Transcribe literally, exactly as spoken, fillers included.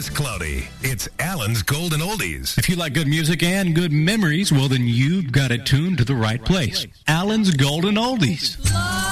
this cloudy. It's Alan's Golden Oldies. If you like good music and good memories, well, then you've got it tuned to the right place. Alan's Golden Oldies.